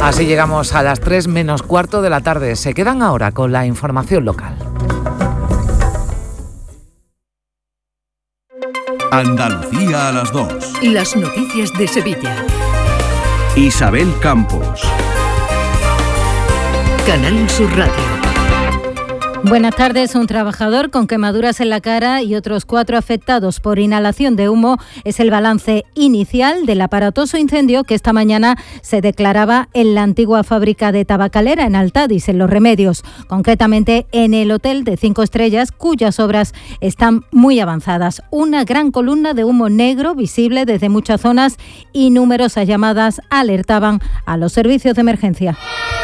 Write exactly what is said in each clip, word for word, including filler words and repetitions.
Así llegamos a las tres menos cuarto de la tarde. Se quedan ahora con la información local. Andalucía a las dos. Las noticias de Sevilla. Isabel Campos. Canal Sur Radio. Buenas tardes. Un trabajador con quemaduras en la cara y otros cuatro afectados por inhalación de humo es el balance inicial del aparatoso incendio que esta mañana se declaraba en la antigua fábrica de tabacalera en Altadis, en Los Remedios, concretamente en el hotel de cinco estrellas, cuyas obras están muy avanzadas. Una gran columna de humo negro visible desde muchas zonas y numerosas llamadas alertaban a los servicios de emergencia.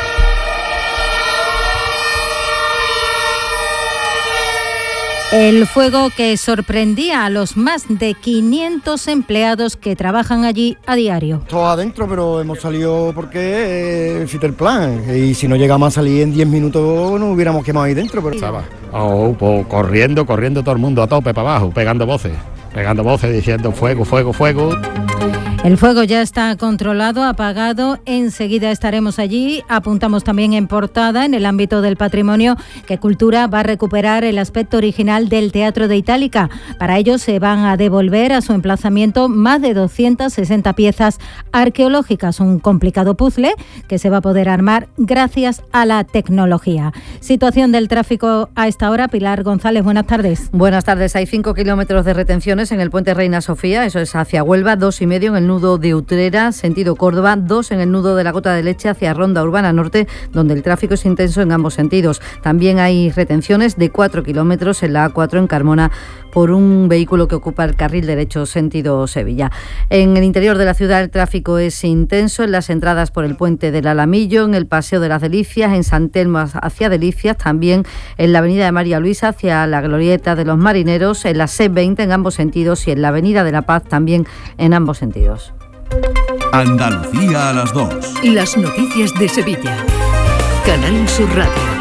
El fuego que sorprendía a los más de quinientos empleados que trabajan allí a diario. Todo adentro, pero hemos salido porque es el plan. Y si no llegamos a salir en diez minutos, no hubiéramos quemado ahí dentro. Pero... Estaba oh, pues, corriendo, corriendo todo el mundo a tope para abajo, pegando voces, pegando voces diciendo fuego, fuego, fuego. El fuego ya está controlado, apagado. Enseguida estaremos allí. Apuntamos también en portada, en el ámbito del patrimonio, que Cultura va a recuperar el aspecto original del Teatro de Itálica. Para ello se van a devolver a su emplazamiento más de doscientas sesenta piezas arqueológicas. Un complicado puzzle que se va a poder armar gracias a la tecnología. Situación del tráfico a esta hora. Pilar González, buenas tardes. Buenas tardes. Hay cinco kilómetros de retenciones en el puente Reina Sofía, eso es hacia Huelva, dos y medio en el nudo de Utrera, sentido Córdoba, dos en el nudo de la Gota de Leche hacia Ronda Urbana Norte, donde el tráfico es intenso en ambos sentidos. También hay retenciones de cuatro kilómetros en la A cuatro en Carmona por un vehículo que ocupa el carril derecho sentido Sevilla. En el interior de la ciudad el tráfico es intenso en las entradas por el puente del Alamillo, en el Paseo de las Delicias, en San Telmo hacia Delicias, también en la avenida de María Luisa hacia la Glorieta de los Marineros, en la C veinte en ambos sentidos y en la avenida de la Paz también en ambos sentidos. Andalucía a las dos. Las noticias de Sevilla. Canal Sur Radio.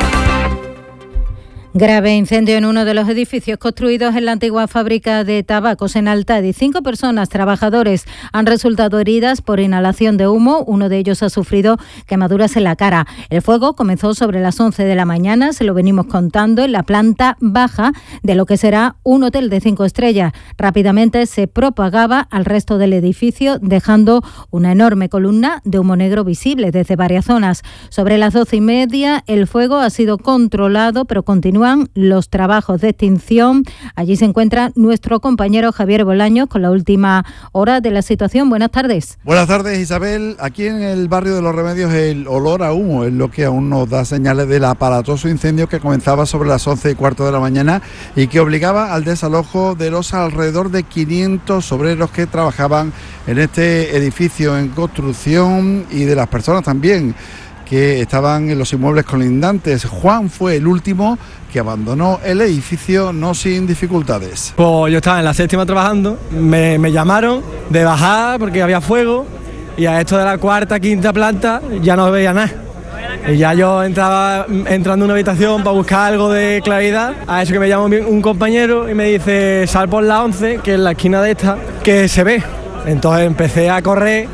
Grave incendio en uno de los edificios construidos en la antigua fábrica de tabacos en Altadis. Cinco personas, trabajadores, han resultado heridas por inhalación de humo. Uno de ellos ha sufrido quemaduras en la cara. El fuego comenzó sobre las once de la mañana, se lo venimos contando, en la planta baja de lo que será un hotel de cinco estrellas. Rápidamente se propagaba al resto del edificio, dejando una enorme columna de humo negro visible desde varias zonas. Sobre las doce y media el fuego ha sido controlado, pero continúa los trabajos de extinción. Allí se encuentra nuestro compañero Javier Bolaños con la última hora de la situación. Buenas tardes. Buenas tardes, Isabel. Aquí en el barrio de Los Remedios el olor a humo es lo que aún nos da señales del aparatoso incendio que comenzaba sobre las once y cuarto de la mañana y que obligaba al desalojo de los alrededor de quinientos obreros que trabajaban en este edificio en construcción y de las personas también que estaban en los inmuebles colindantes. Juan fue el último que abandonó el edificio, no sin dificultades. Pues yo estaba en la séptima trabajando, me, me llamaron de bajar porque había fuego y a esto de la cuarta, quinta planta ya no veía nada. Y ya yo entraba entrando en una habitación para buscar algo de claridad, a eso que me llama un compañero y me dice sal por la once, que es la esquina de esta, que se ve. Entonces empecé a correr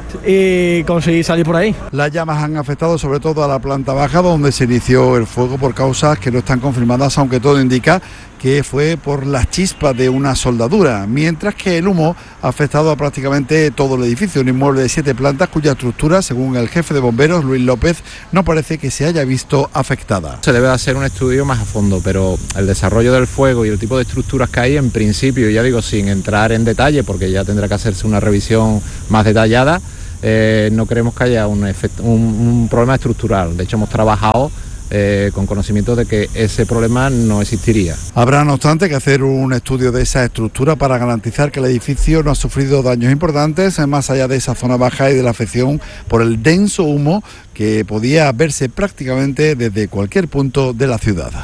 y conseguí salir por ahí. Las llamas han afectado sobre todo a la planta baja, donde se inició el fuego por causas que no están confirmadas, aunque todo indica que fue por las chispas de una soldadura, mientras que el humo ha afectado a prácticamente todo el edificio, un inmueble de siete plantas cuya estructura, según el jefe de bomberos, Luis López, no parece que se haya visto afectada. Se debe hacer un estudio más a fondo, pero el desarrollo del fuego y el tipo de estructuras que hay, en principio, ya digo, sin entrar en detalle, porque ya tendrá que hacerse una revisión más detallada, eh, no creemos que haya un, efecto, un, un problema estructural. De hecho, hemos trabajado Eh, con conocimiento de que ese problema no existiría. Habrá, no obstante, que hacer un estudio de esa estructura para garantizar que el edificio no ha sufrido daños importantes, más allá de esa zona baja y de la afección por el denso humo que podía verse prácticamente desde cualquier punto de la ciudad.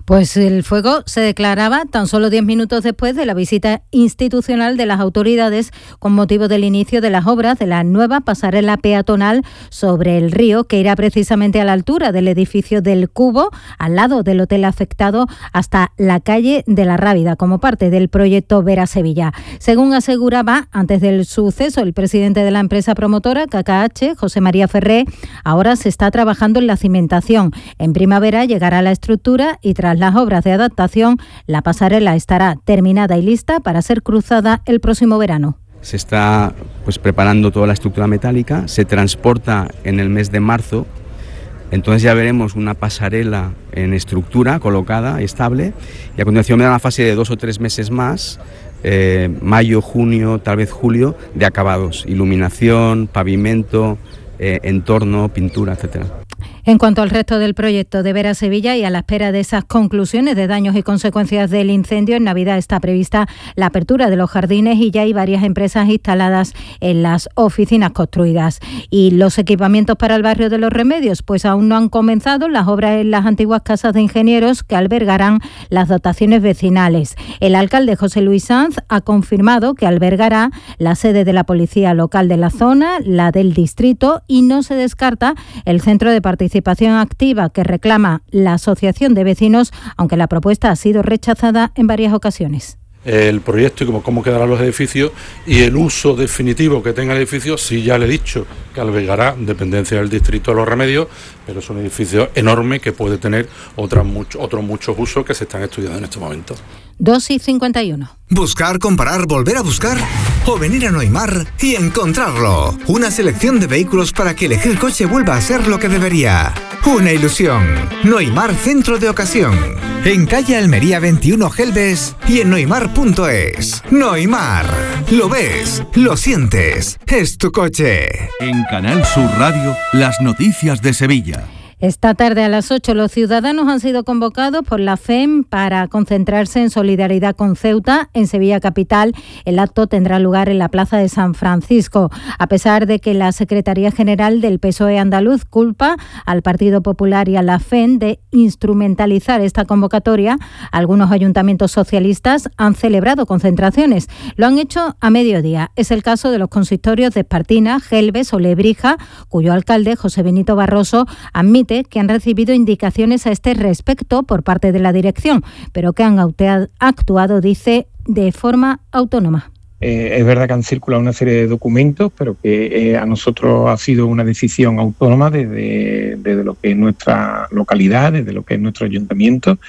Pues el fuego se declaraba tan solo diez minutos después de la visita institucional de las autoridades con motivo del inicio de las obras de la nueva pasarela peatonal sobre el río, que irá precisamente a la altura del edificio del Cubo, al lado del hotel afectado, hasta la calle de la Rábida, como parte del proyecto Vera Sevilla. Según aseguraba antes del suceso el presidente de la empresa promotora K K H, José María Ferré, ahora se está trabajando en la cimentación. En primavera llegará la estructura y tras las obras de adaptación, la pasarela estará terminada y lista para ser cruzada el próximo verano. Se está pues preparando toda la estructura metálica, se transporta en el mes de marzo, entonces ya veremos una pasarela en estructura colocada, estable, y a continuación me da una fase de dos o tres meses más, eh, mayo, junio, tal vez julio, de acabados, iluminación, pavimento, eh, entorno, pintura, etcétera. En cuanto al resto del proyecto de Vera Sevilla y a la espera de esas conclusiones de daños y consecuencias del incendio, en Navidad está prevista la apertura de los jardines y ya hay varias empresas instaladas en las oficinas construidas. ¿Y los equipamientos para el barrio de Los Remedios? Pues aún no han comenzado las obras en las antiguas casas de ingenieros que albergarán las dotaciones vecinales. El alcalde José Luis Sanz ha confirmado que albergará la sede de la policía local de la zona, la del distrito, y no se descarta el centro de participación activa que reclama la Asociación de Vecinos, aunque la propuesta ha sido rechazada en varias ocasiones. El proyecto y cómo, cómo quedarán los edificios y el uso definitivo que tenga el edificio, sí, ya le he dicho que albergará dependencia del distrito de Los Remedios, pero es un edificio enorme que puede tener otras mucho, otros muchos usos que se están estudiando en este momento. dos y cincuenta y uno. Buscar, comparar, volver a buscar o venir a Noimar y encontrarlo. Una selección de vehículos para que elegir coche vuelva a ser lo que debería. Una ilusión. Noimar Centro de Ocasión. En calle Almería veintiuno Gelbes y en noimar punto es. Noimar. Lo ves, lo sientes. Es tu coche. En Canal Sur Radio, las noticias de Sevilla. Esta tarde a las ocho los ciudadanos han sido convocados por la F E M para concentrarse en solidaridad con Ceuta en Sevilla capital. El acto tendrá lugar en la Plaza de San Francisco. A pesar de que la Secretaría General del P S O E andaluz culpa al Partido Popular y a la F E M de instrumentalizar esta convocatoria, algunos ayuntamientos socialistas han celebrado concentraciones. Lo han hecho a mediodía. Es el caso de los consistorios de Espartina, Gelbes o Lebrija, cuyo alcalde, José Benito Barroso, admite que han recibido indicaciones a este respecto por parte de la dirección, pero que han actuado, dice, de forma autónoma. Eh, es verdad que han circulado una serie de documentos, pero que eh, a nosotros ha sido una decisión autónoma desde, desde lo que es nuestra localidad, desde lo que es nuestro ayuntamiento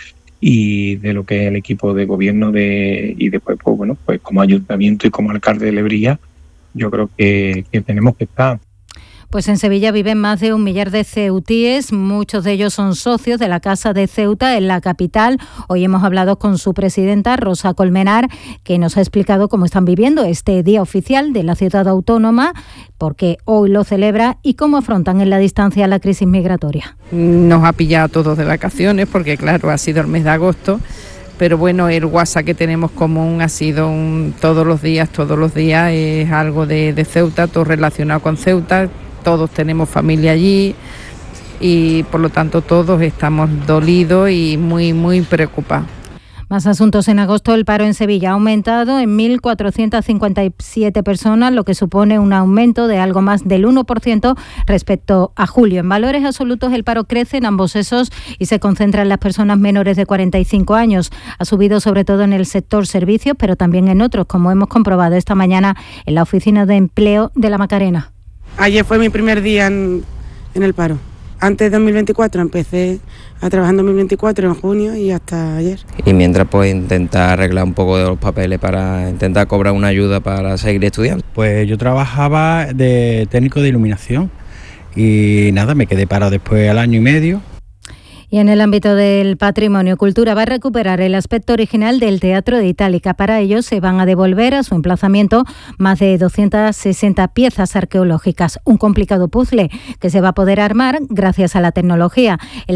y de lo que es el equipo de gobierno de, y después, pues bueno, pues como ayuntamiento y como alcalde de Lebrija, yo creo que, que tenemos que estar. Pues en Sevilla viven más de un millar de ceutíes, muchos de ellos son socios de la Casa de Ceuta en la capital. Hoy hemos hablado con su presidenta, Rosa Colmenar, que nos ha explicado cómo están viviendo este día oficial de la ciudad autónoma, por qué hoy lo celebra y cómo afrontan en la distancia la crisis migratoria. Nos ha pillado a todos de vacaciones porque, claro, ha sido el mes de agosto. Pero bueno, el WhatsApp que tenemos común ha sido un, todos los días, todos los días es algo de, de Ceuta, todo relacionado con Ceuta. Todos tenemos familia allí y por lo tanto todos estamos dolidos y muy, muy preocupados. Más asuntos. En agosto el paro en Sevilla ha aumentado en mil cuatrocientas cincuenta y siete personas, lo que supone un aumento de algo más del uno por ciento respecto a julio. En valores absolutos el paro crece en ambos sexos y se concentra en las personas menores de cuarenta y cinco años. Ha subido sobre todo en el sector servicios, pero también en otros, como hemos comprobado esta mañana en la Oficina de Empleo de La Macarena. Ayer fue mi primer día en, en el paro. Antes de dos mil veinticuatro empecé a trabajar en dos mil veinticuatro en junio y hasta ayer. Y mientras pues intentar arreglar un poco de los papeles para intentar cobrar una ayuda para seguir estudiando. Pues yo trabajaba de técnico de iluminación y nada, me quedé parado después al año y medio. Y en el ámbito del patrimonio, Cultura va a recuperar el aspecto original del Teatro de Itálica. Para ello se van a devolver a su emplazamiento más de doscientas sesenta piezas arqueológicas. Un complicado puzzle que se va a poder armar gracias a la tecnología. El